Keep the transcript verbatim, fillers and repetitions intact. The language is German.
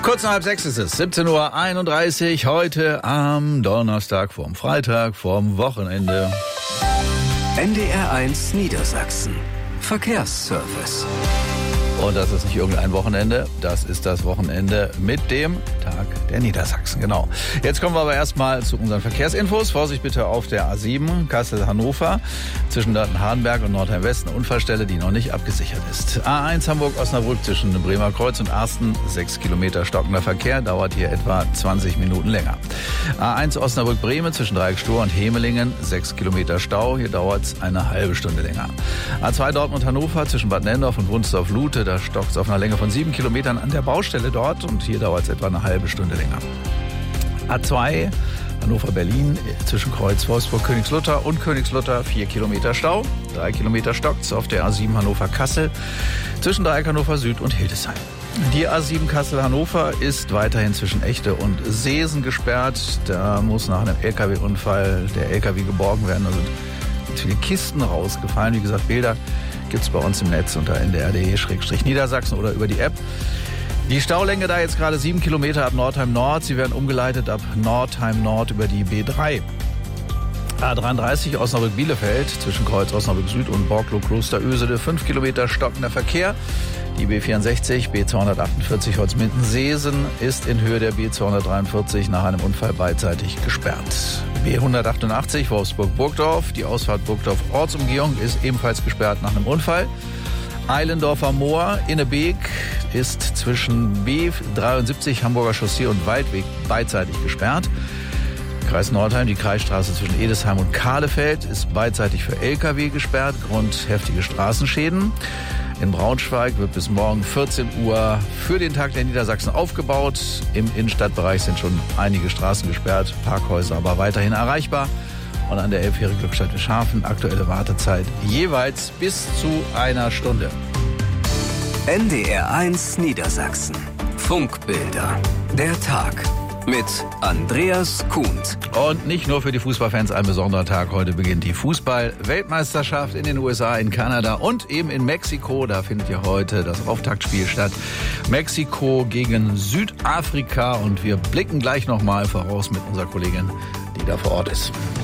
Kurz nach halb sechs ist es, siebzehn Uhr einunddreißig, heute am Donnerstag vorm Freitag, vorm Wochenende. N D R eins Niedersachsen. Verkehrsservice. Und das ist nicht irgendein Wochenende, das ist das Wochenende mit dem Tag der Niedersachsen, genau. Jetzt kommen wir aber erstmal zu unseren Verkehrsinfos. Vorsicht bitte auf der A sieben, Kassel-Hannover, zwischen Dörten-Hardenberg und Nordheim-West, eine Unfallstelle, die noch nicht abgesichert ist. A eins Hamburg-Osnabrück zwischen Bremer Kreuz und Arsten, sechs Kilometer stockender Verkehr, dauert hier etwa zwanzig Minuten länger. A eins Osnabrück-Bremen zwischen Dreieckstor und Hemelingen, sechs Kilometer Stau, hier dauert es eine halbe Stunde länger. A zwei Dortmund-Hannover zwischen Bad Nendorf und Wunsdorf-Lute, da stockt es auf einer Länge von sieben Kilometern an der Baustelle dort und hier dauert es etwa eine halbe Stunde länger. A zwei Hannover-Berlin zwischen Kreuz Wolfsburg-Königslutter und Königslutter, vier Kilometer Stau. drei Kilometer stockt es auf der A sieben Hannover-Kassel zwischen Dreieck Hannover Süd und Hildesheim. Die A sieben Kassel-Hannover ist weiterhin zwischen Echte und Seesen gesperrt. Da muss nach einem L K W-Unfall der L K W geborgen werden. Da sind ganz viele Kisten rausgefallen. Wie gesagt, Bilder gibt es bei uns im Netz unter n d r punkt d e Schrägstrich Niedersachsen oder über die App. Die Staulänge da jetzt gerade sieben Kilometer ab Nordheim Nord. Sie werden umgeleitet ab Nordheim Nord über die B drei. A dreiunddreißig Osnabrück-Bielefeld zwischen Kreuz Osnabrück Süd und Borklow-Klosterösede, fünf Kilometer stockender Verkehr. Die B vierundsechzig, B zweihundertachtundvierzig Holzminden-Seesen ist in Höhe der B zweihundertdreiundvierzig nach einem Unfall beidseitig gesperrt. B hundertachtundachtzig Wolfsburg-Burgdorf, die Ausfahrt Burgdorf-Ortsumgehung ist ebenfalls gesperrt nach einem Unfall. Eilendorfer Moor, Innebeek ist zwischen B dreiundsiebzig Hamburger Chaussee und Waldweg beidseitig gesperrt. Kreis Nordheim, die Kreisstraße zwischen Edesheim und Kahlefeld ist beidseitig für L K W gesperrt, Grund heftige Straßenschäden. In Braunschweig wird bis morgen vierzehn Uhr für den Tag der Niedersachsen aufgebaut. Im Innenstadtbereich sind schon einige Straßen gesperrt, Parkhäuser aber weiterhin erreichbar. Und an der Elbfähre Glückstadt-Wischhafen aktuelle Wartezeit jeweils bis zu einer Stunde. N D R eins Niedersachsen. Funkbilder. Der Tag. Mit Andreas Kuhnt. Und nicht nur für die Fußballfans ein besonderer Tag. Heute beginnt die Fußball-Weltmeisterschaft in den U S A, in Kanada und eben in Mexiko. Da findet ja heute das Auftaktspiel statt. Mexiko gegen Südafrika. Und wir blicken gleich nochmal voraus mit unserer Kollegin, die da vor Ort ist.